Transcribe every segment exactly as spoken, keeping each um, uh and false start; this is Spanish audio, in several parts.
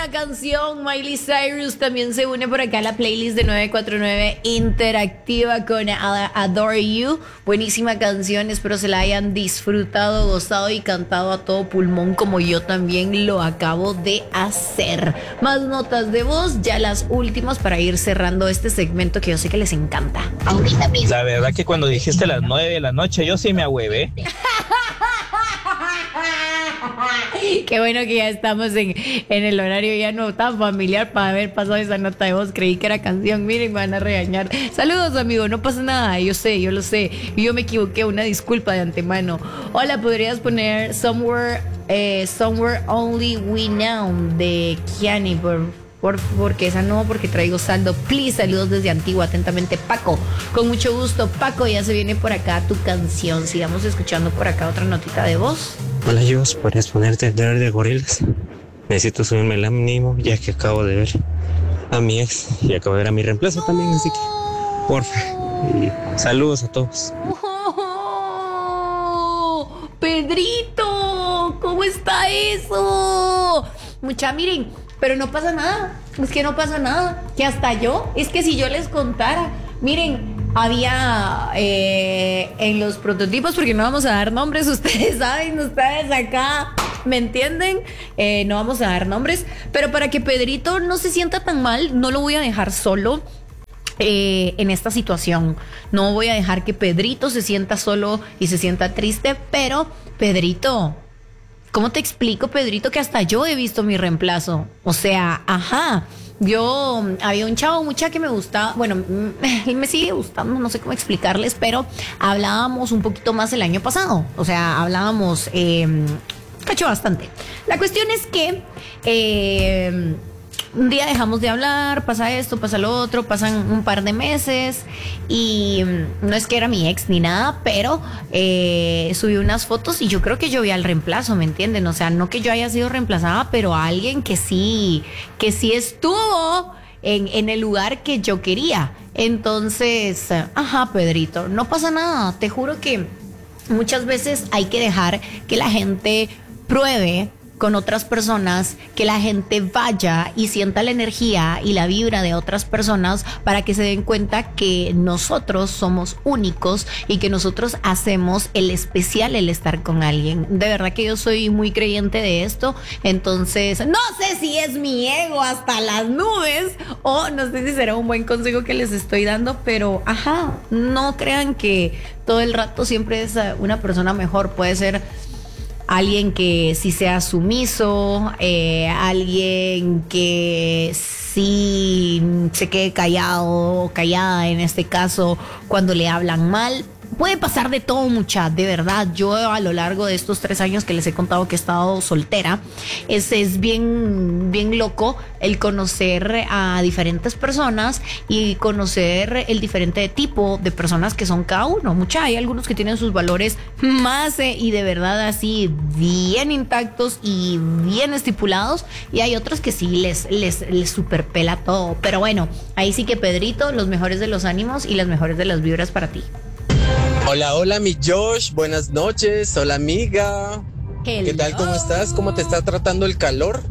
Buena canción. Miley Cyrus también se une por acá a la playlist de nueve cuatro nueve Interactiva con Adore You. Buenísima canción, espero se la hayan disfrutado, gozado y cantado a todo pulmón como yo también lo acabo de hacer. Más notas de voz, ya las últimas para ir cerrando este segmento que yo sé que les encanta. La verdad que cuando dijiste las nueve de la noche yo sí me ahuevé. Qué bueno que ya estamos en, en el horario ya no tan familiar para haber pasado esa nota de voz. Creí que era canción. Miren, me van a regañar. Saludos, amigo. No pasa nada. Yo sé, yo lo sé. Y yo me equivoqué. Una disculpa de antemano. Hola, ¿podrías poner Somewhere, eh, Somewhere Only We Know de Kiani, por Por, porque esa no, porque traigo saldo. Please, saludos desde Antigua, atentamente Paco. Con mucho gusto, Paco, ya se viene por acá tu canción. Sigamos escuchando por acá otra notita de voz. Hola, Jos, ¿podrías ponerte el deber de Gorilas? Necesito subirme el ánimo ya que acabo de ver a mi ex y acabo de ver a mi reemplazo también, así que porfa. Y saludos a todos. Oh, Pedrito, ¿cómo está eso? Mucha, miren, pero no pasa nada, es que no pasa nada, que hasta yo, es que si yo les contara, miren, había eh, en los prototipos, porque no vamos a dar nombres, ustedes saben, ustedes acá, ¿me entienden? Eh, no vamos a dar nombres, pero para que Pedrito no se sienta tan mal, no lo voy a dejar solo. Eh, en esta situación no voy a dejar que Pedrito se sienta solo y se sienta triste, pero Pedrito, ¿cómo te explico, Pedrito, que hasta yo he visto mi reemplazo? O sea, ajá, yo, había un chavo, mucha que me gustaba, bueno, él me sigue gustando, no sé cómo explicarles, pero hablábamos un poquito más el año pasado, o sea, hablábamos, eh, cacho bastante. La cuestión es que, eh, un día dejamos de hablar, pasa esto, pasa lo otro, pasan un par de meses y no es que era mi ex ni nada, pero eh, subí unas fotos y yo creo que yo vi al reemplazo, ¿me entienden? O sea, no que yo haya sido reemplazada, pero a alguien que sí, que sí estuvo en, en el lugar que yo quería. Entonces, ajá, Pedrito, no pasa nada, te juro que muchas veces hay que dejar que la gente pruebe con otras personas, que la gente vaya y sienta la energía y la vibra de otras personas para que se den cuenta que nosotros somos únicos y que nosotros hacemos el especial el estar con alguien. De verdad que yo soy muy creyente de esto, entonces no sé si es mi ego hasta las nubes o no sé si será un buen consejo que les estoy dando, pero ajá, no crean que todo el rato siempre es una persona mejor, puede ser alguien que sí sea sumiso, eh, alguien que sí se quede callado o callada en este caso cuando le hablan mal. Puede pasar de todo, mucha, de verdad. Yo a lo largo de estos tres años que les he contado que he estado soltera, es, es bien, bien loco el conocer a diferentes personas y conocer el diferente tipo de personas que son cada uno. Mucha, hay algunos que tienen sus valores más eh, y de verdad así bien intactos y bien estipulados, y hay otros que sí les, les, les superpela todo. Pero bueno, ahí sí que Pedrito, los mejores de los ánimos y las mejores de las vibras para ti. Hola, hola mi Josh, buenas noches, hola amiga. Hello. ¿Qué tal? ¿Cómo estás? ¿Cómo te está tratando el calor?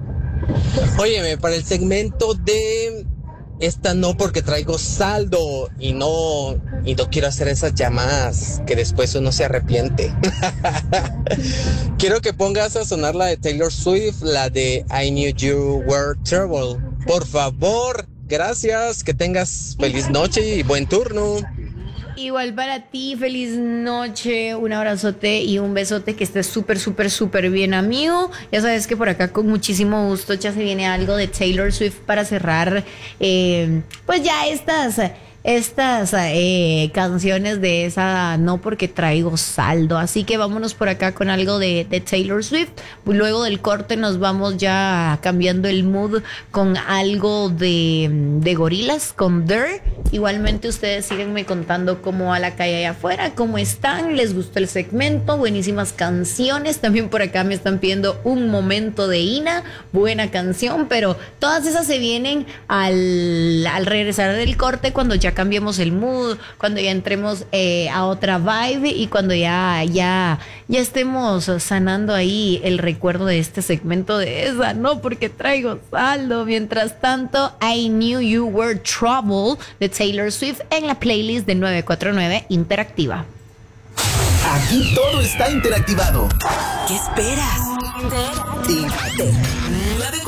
Óyeme, para el segmento de esta no, porque traigo saldo y no, y no quiero hacer esas llamadas que después uno se arrepiente. Quiero que pongas a sonar la de Taylor Swift, la de I Knew You Were Trouble. Por favor, gracias, que tengas feliz noche y buen turno. Igual para ti, feliz noche, un abrazote y un besote, que estés súper, súper, súper bien, amigo. Ya sabes que por acá con muchísimo gusto ya se viene algo de Taylor Swift para cerrar, eh, pues ya estas... estas eh, canciones de esa no, porque traigo saldo. Así que vámonos por acá con algo de, de Taylor Swift. Luego del corte nos vamos ya cambiando el mood con algo de, de Gorilas, con Dirt. Igualmente ustedes síganme contando cómo va la calle allá afuera, cómo están, les gustó el segmento, buenísimas canciones. También por acá me están pidiendo Un Momento de Ina, buena canción, pero todas esas se vienen al, al regresar del corte, cuando ya cambiemos el mood, cuando ya entremos eh, a otra vibe y cuando ya, ya, ya estemos sanando ahí el recuerdo de este segmento de esa, ¿no? Porque traigo saldo. Mientras tanto, I Knew You Were Trouble de Taylor Swift en la playlist de nueve cuatro nueve Interactiva. Aquí todo está interactivado. ¿Qué esperas? Interactive.